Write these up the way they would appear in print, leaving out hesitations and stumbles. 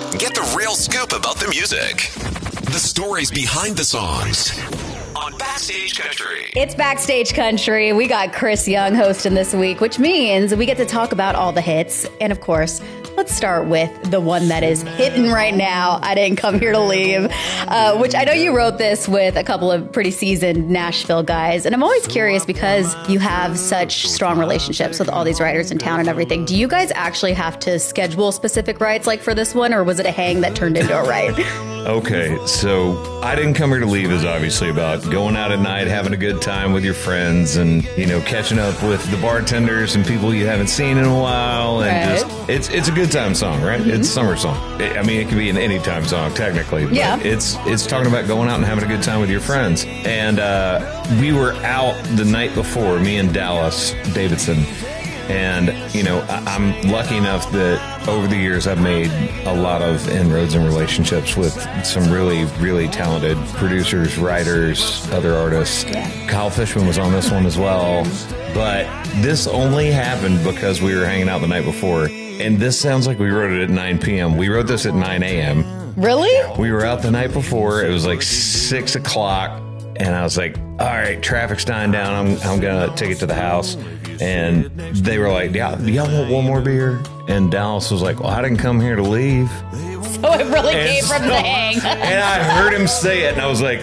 Get the real scoop about the music. The stories behind the songs. On Backstage Country. It's Backstage Country. We got Chris Young hosting this week, which means we get to talk about all the hits. And of course, let's start with the one that is hitting right now. I Didn't Come Here to Leave, which I know you wrote this with a couple of pretty seasoned Nashville guys. And I'm always curious because you have such strong relationships with all these writers in town and everything. Do you guys actually have to schedule specific writes like for this one, or was it a hang that turned into a write? Okay, so I Didn't Come Here to Leave is obviously about going out at night, having a good time with your friends, and, you know, catching up with the bartenders and people you haven't seen in a while. And just it's a good time song, right? Mm-hmm. It's a summer song. I mean, it can be an anytime song, technically. But yeah. It's talking about going out and having a good time with your friends. And we were out the night before, me and Dallas Davidson. And, you know, I'm lucky enough that over the years I've made a lot of inroads and relationships with some really, really talented producers, writers, other artists. Yeah. Kyle Fishman was on this one as well. But this only happened because we were hanging out the night before. And this sounds like we wrote it at 9 p.m. We wrote this at 9 a.m. Really? We were out the night before. It was like 6 o'clock. And I was like, all right, traffic's dying down. I'm going to take it to the house. And they were like, yeah, do y'all want one more beer? And Dallas was like, well, I didn't come here to leave. So it really came from the hang. And I heard him say it, and I was like,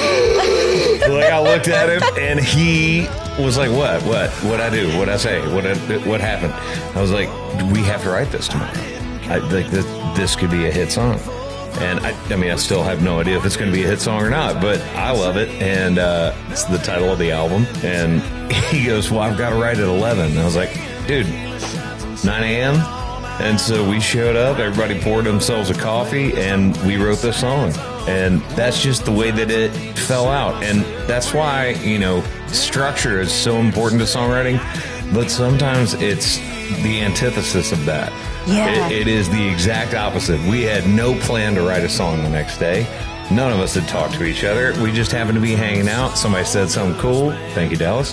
like I looked at him, and he was like, what? What'd I do? What'd I say? What happened? I was like, we have to write this tomorrow. This could be a hit song. And I mean, I still have no idea if it's going to be a hit song or not, but I love it. And it's the title of the album. And he goes, well, I've got to write at 11. And I was like, dude, 9 a.m.? And so we showed up, everybody poured themselves a coffee, and we wrote this song. And that's just the way that it fell out. And that's why, you know, structure is so important to songwriting, but sometimes it's the antithesis of that. Yeah. It is the exact opposite. We had no plan to write a song the next day. None of us had talked to each other. We just happened to be hanging out. Somebody said something cool. Thank you, Dallas.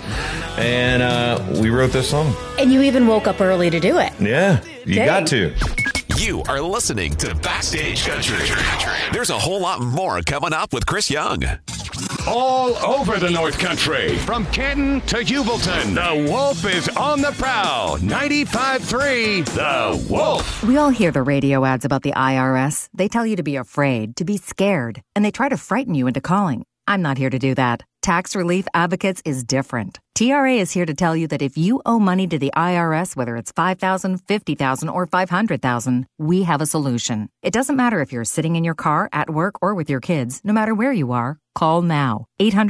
And we wrote this song. And you even woke up early to do it. Yeah, you got to. You are listening to Backstage Country. There's a whole lot more coming up with Chris Young. All over the North Country, from Canton to Hubleton, the Wolf is on the prowl. 95.3, The Wolf. We all hear the radio ads about the IRS. They tell you to be afraid, to be scared, and they try to frighten you into calling. I'm not here to do that. Tax Relief Advocates is different. TRA is here to tell you that if you owe money to the IRS, whether it's $5,000, $50,000, or $500,000, we have a solution. It doesn't matter if you're sitting in your car, at work, or with your kids. No matter where you are, call now.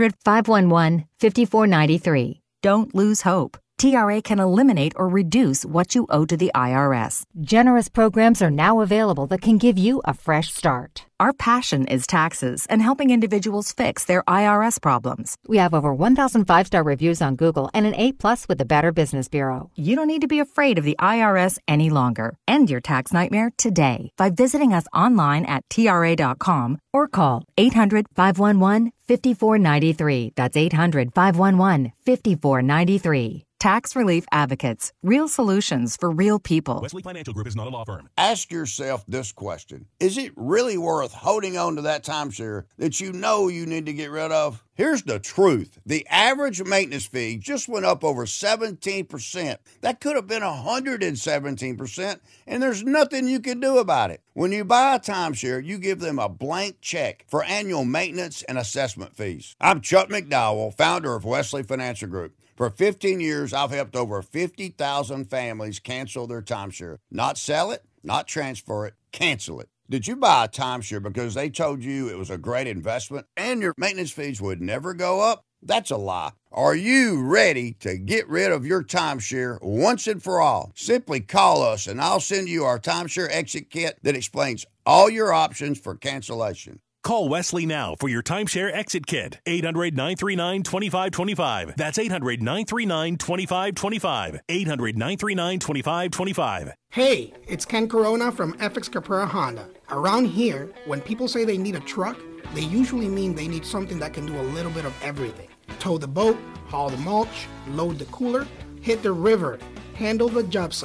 800-511-5493. Don't lose hope. TRA can eliminate or reduce what you owe to the IRS. Generous programs are now available that can give you a fresh start. Our passion is taxes and helping individuals fix their IRS problems. We have over 1,000 5-star reviews on Google and an A+ with the Better Business Bureau. You don't need to be afraid of the IRS any longer. End your tax nightmare today by visiting us online at TRA.com or call 800-511-5493. That's 800-511-5493. Tax Relief Advocates. Real solutions for real people. Wesley Financial Group is not a law firm. Ask yourself this question. Is it really worth holding on to that timeshare that you know you need to get rid of? Here's the truth. The average maintenance fee just went up over 17%. That could have been 117%, and there's nothing you can do about it. When you buy a timeshare, you give them a blank check for annual maintenance and assessment fees. I'm Chuck McDowell, founder of Wesley Financial Group. For 15 years, I've helped over 50,000 families cancel their timeshare. Not sell it, not transfer it, cancel it. Did you buy a timeshare because they told you it was a great investment and your maintenance fees would never go up? That's a lie. Are you ready to get rid of your timeshare once and for all? Simply call us and I'll send you our timeshare exit kit that explains all your options for cancellation. Call Wesley now for your timeshare exit kit. 800-939-2525. That's 800-939-2525. 800-939-2525. Hey, it's Ken Corona from FX Caprera Honda. Around here, when people say they need a truck, they usually mean they need something that can do a little bit of everything. Tow the boat, haul the mulch, load the cooler, hit the river, handle the job site.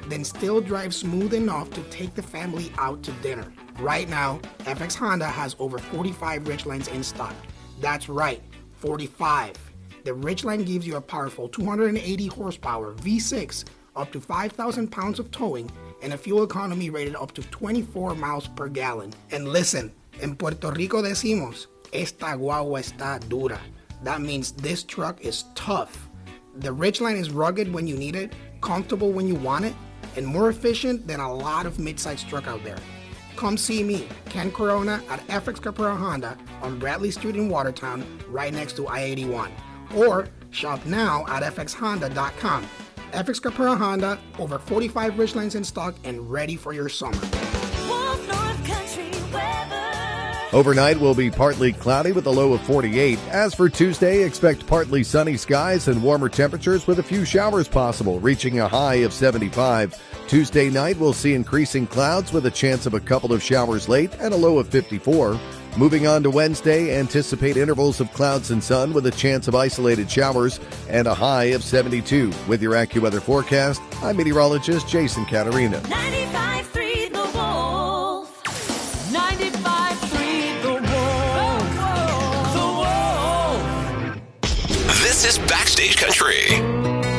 then still drive smooth enough to take the family out to dinner. Right now, FX Honda has over 45 Ridgelines in stock. That's right, 45. The Ridgeline gives you a powerful 280 horsepower V6, up to 5,000 pounds of towing, and a fuel economy rated up to 24 miles per gallon. And listen, en Puerto Rico decimos, esta guagua está dura. That means this truck is tough. The Ridgeline is rugged when you need it, comfortable when you want it, and more efficient than a lot of mid-size truck out there. Come see me, Ken Corona, at FX Caprera Honda on Bradley Street in Watertown, right next to I-81. Or shop now at fxhonda.com. FX Caprera Honda, over 45 Ridgelines in stock and ready for your summer. Overnight will be partly cloudy with a low of 48. As for Tuesday, expect partly sunny skies and warmer temperatures with a few showers possible, reaching a high of 75. Tuesday night, we'll see increasing clouds with a chance of a couple of showers late and a low of 54. Moving on to Wednesday, anticipate intervals of clouds and sun with a chance of isolated showers and a high of 72. With your AccuWeather forecast, I'm meteorologist Jason Catarina. 95.3 The Wolf. 95.3 The Wolf. The Wolf. This is Backstage Country.